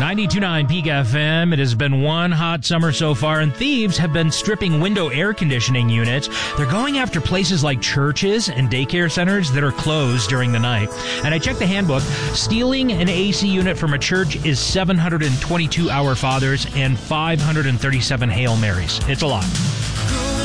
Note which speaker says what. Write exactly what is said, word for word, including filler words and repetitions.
Speaker 1: ninety-two point nine Peak F M. It has been one hot summer so far, and thieves have been stripping window air conditioning units. They're going after places like churches and daycare centers that are closed during the night. And I checked the handbook. Stealing an A C unit from a church is seven hundred twenty-two Our Fathers and five hundred thirty-seven Hail Marys. It's a lot.